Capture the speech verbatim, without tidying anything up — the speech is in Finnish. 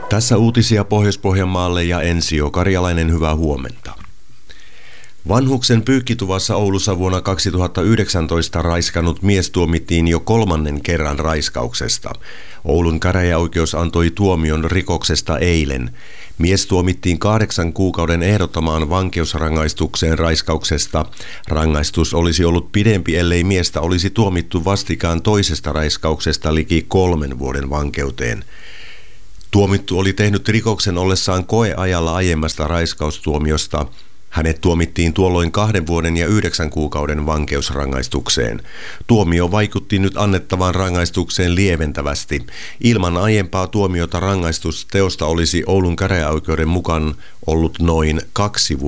Tässä uutisia Pohjois-Pohjanmaalle ja Ensio Karjalainen, hyvää huomenta. Vanhuksen pyykkituvassa Oulussa vuonna kaksituhattayhdeksäntoista raiskannut mies tuomittiin jo kolmannen kerran raiskauksesta. Oulun käräjäoikeus antoi tuomion rikoksesta eilen. Mies tuomittiin kahdeksan kuukauden ehdottomaan vankeusrangaistukseen raiskauksesta. Rangaistus olisi ollut pidempi, ellei miestä olisi tuomittu vastikään toisesta raiskauksesta liki kolmen vuoden vankeuteen. Tuomittu oli tehnyt rikoksen ollessaan koeajalla aiemmasta raiskaustuomiosta. Hänet tuomittiin tuolloin kahden vuoden ja yhdeksän kuukauden vankeusrangaistukseen. Tuomio vaikutti nyt annettavaan rangaistukseen lieventävästi. Ilman aiempaa tuomiota rangaistus teosta olisi Oulun käräjäoikeuden mukaan ollut noin kaksi vuotta.